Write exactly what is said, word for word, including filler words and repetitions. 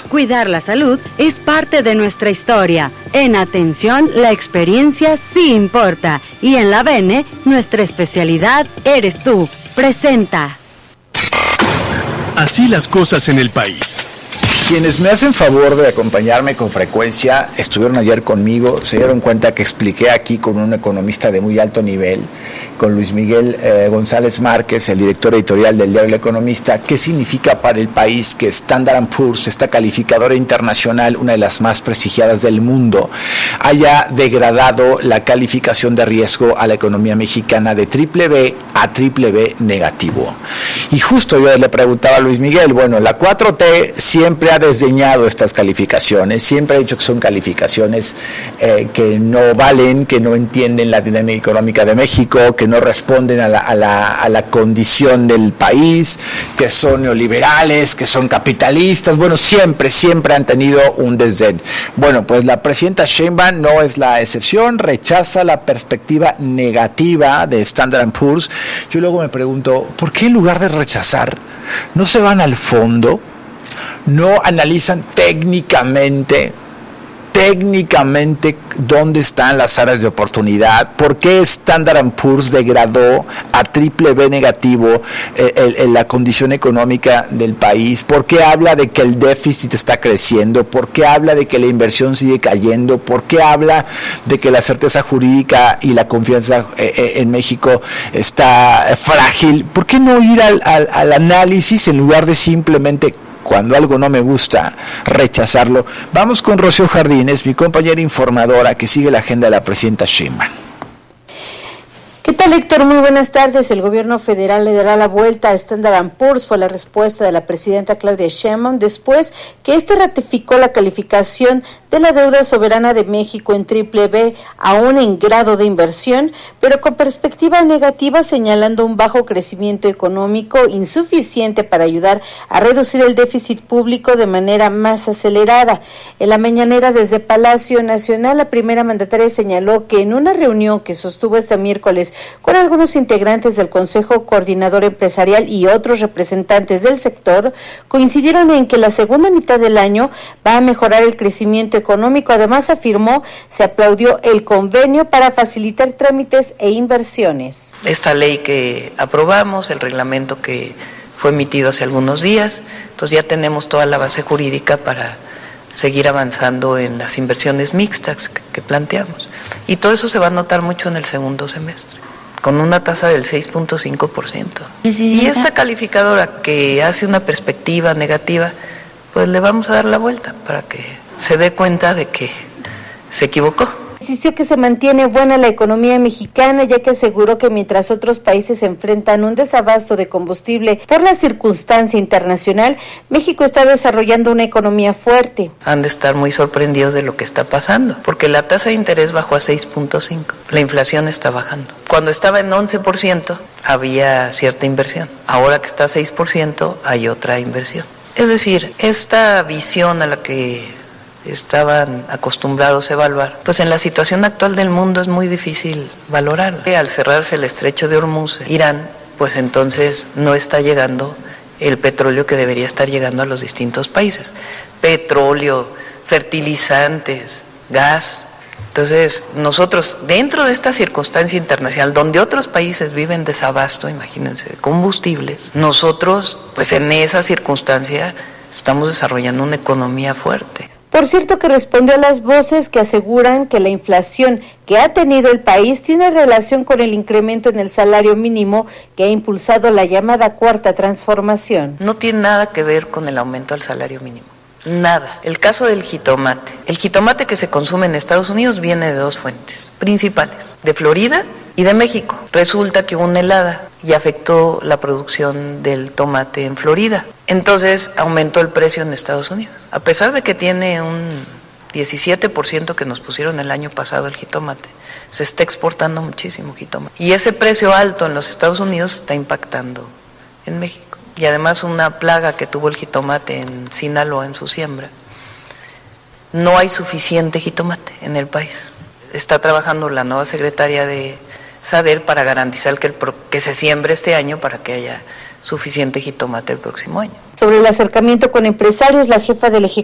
Cuidar la salud es parte de nuestra historia. En Atención, la experiencia sí importa. Y en la Bene, nuestra especialidad eres tú. Presenta. Así las cosas en el país. Quienes me hacen favor de acompañarme con frecuencia estuvieron ayer conmigo, se dieron cuenta que expliqué aquí con un economista de muy alto nivel, con Luis Miguel eh, González Márquez, el director editorial del diario El Economista, qué significa para el país que Standard and Poor's, esta calificadora internacional, una de las más prestigiadas del mundo, haya degradado la calificación de riesgo a la economía mexicana de triple B a triple B negativo. Y justo yo le preguntaba a Luis Miguel, bueno, la cuatro T siempre ha desdeñado estas calificaciones, siempre ha dicho que son calificaciones eh, que no valen, que no entienden la dinámica económica de México, que no responden a la, a la, a la condición del país, que son neoliberales, que son capitalistas. Bueno, siempre, siempre han tenido un desdén. Bueno, pues la presidenta Sheinbaum no es la excepción, rechaza la perspectiva negativa de Standard and Poor's. Yo luego me pregunto, ¿por qué en lugar de rechazar, no se van al fondo? No analizan técnicamente, técnicamente dónde están las áreas de oportunidad, por qué Standard and Poor's degradó a triple B negativo eh, el, el, la condición económica del país, por qué habla de que el déficit está creciendo, por qué habla de que la inversión sigue cayendo, por qué habla de que la certeza jurídica y la confianza eh, en México está frágil. ¿Por qué no ir al, al, al análisis en lugar de simplemente, cuando algo no me gusta, rechazarlo? Vamos con Rocío Jardines, mi compañera informadora que sigue la agenda de la presidenta Sheinbaum. ¿Qué tal, Héctor? Muy buenas tardes. El gobierno federal le dará la vuelta a Standard and Poor's, fue la respuesta de la presidenta Claudia Sheinbaum después que éste ratificó la calificación de la deuda soberana de México en triple B, aún en grado de inversión, pero con perspectiva negativa, señalando un bajo crecimiento económico insuficiente para ayudar a reducir el déficit público de manera más acelerada. En la mañanera desde Palacio Nacional, la primera mandataria señaló que en una reunión que sostuvo este miércoles con algunos integrantes del Consejo Coordinador Empresarial y otros representantes del sector, coincidieron en que la segunda mitad del año va a mejorar el crecimiento económico. Además, afirmó, se aplaudió el convenio para facilitar trámites e inversiones. Esta ley que aprobamos, el reglamento que fue emitido hace algunos días, entonces ya tenemos toda la base jurídica para seguir avanzando en las inversiones mixtas que, que planteamos. Y todo eso se va a notar mucho en el segundo semestre, con una tasa del seis punto cinco por ciento. Y esta calificadora que hace una perspectiva negativa, pues le vamos a dar la vuelta para que se dé cuenta de que se equivocó. Insistió que se mantiene buena la economía mexicana, ya que aseguró que mientras otros países enfrentan un desabasto de combustible por la circunstancia internacional, México está desarrollando una economía fuerte. Han de estar muy sorprendidos de lo que está pasando, porque la tasa de interés bajó a seis punto cinco, la inflación está bajando. Cuando estaba en once por ciento había cierta inversión, ahora que está a seis por ciento hay otra inversión. Es decir, esta visión a la que estaban acostumbrados a evaluar, pues en la situación actual del mundo es muy difícil valorarla. Al cerrarse el estrecho de Hormuz, Irán, pues entonces no está llegando el petróleo que debería estar llegando a los distintos países. Petróleo, fertilizantes, gas. Entonces nosotros, dentro de esta circunstancia internacional, donde otros países viven desabasto, imagínense, de combustibles, nosotros, pues en esa circunstancia, estamos desarrollando una economía fuerte. Por cierto, que respondió a las voces que aseguran que la inflación que ha tenido el país tiene relación con el incremento en el salario mínimo que ha impulsado la llamada cuarta transformación. No tiene nada que ver con el aumento al salario mínimo, nada. El caso del jitomate. El jitomate que se consume en Estados Unidos viene de dos fuentes principales, de Florida y de México. Resulta que hubo una helada y afectó la producción del tomate en Florida. Entonces aumentó el precio en Estados Unidos. A pesar de que tiene un diecisiete por ciento que nos pusieron el año pasado el jitomate, se está exportando muchísimo jitomate. Y ese precio alto en los Estados Unidos está impactando en México. Y además una plaga que tuvo el jitomate en Sinaloa en su siembra. No hay suficiente jitomate en el país. Está trabajando la nueva secretaria de SADER para garantizar que, el, que se siembre este año para que haya suficiente jitomate el próximo año. Sobre el acercamiento con empresarios, la jefa del Ejecutivo